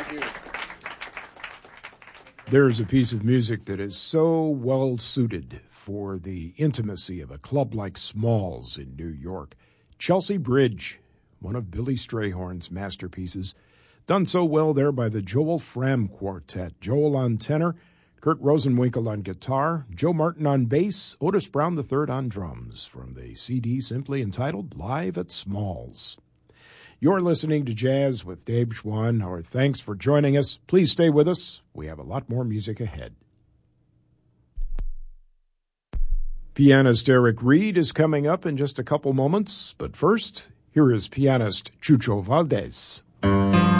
There's a piece of music that is so well suited for the intimacy of a club like Smalls in New York. Chelsea Bridge, one of Billy Strayhorn's masterpieces, done so well there by the Joel Fram Quartet. Joel on tenor, Kurt Rosenwinkel on guitar, Joe Martin on bass, Otis Brown III on drums, from the CD simply entitled Live at Smalls. You're listening to Jazz with Dave Schwann. Our thanks for joining us. Please stay with us. We have a lot more music ahead. Pianist Eric Reed is coming up in just a couple moments, but first, here is pianist Chucho Valdés.